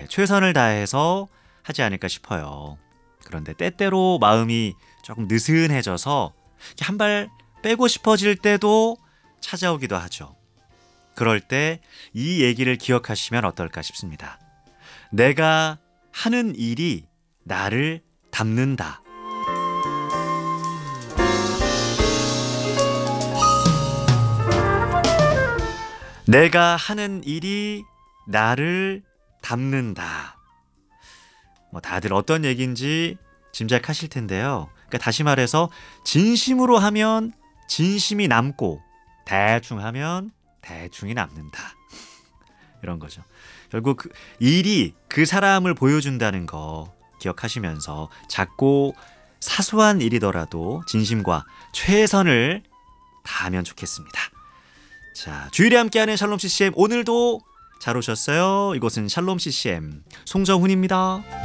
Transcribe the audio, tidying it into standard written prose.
최선을 다해서 하지 않을까 싶어요. 그런데 때때로 마음이 조금 느슨해져서 한 발 빼고 싶어질 때도 찾아오기도 하죠. 그럴 때 이 얘기를 기억하시면 어떨까 싶습니다. 내가 하는 일이 나를 닮는다. 내가 하는 일이 나를 닮는다. 다들 어떤 얘기인지 짐작하실 텐데요. 그러니까 다시 말해서 진심으로 하면 진심이 남고 대충 하면 대충이 남는다. 이런 거죠. 결국 그 일이 그 사람을 보여준다는 거 기억하시면서 작고 사소한 일이더라도 진심과 최선을 다하면 좋겠습니다. 자, 주일에 함께하는 샬롬 CCM 오늘도 잘 오셨어요. 이곳은 샬롬 CCM 송정훈입니다.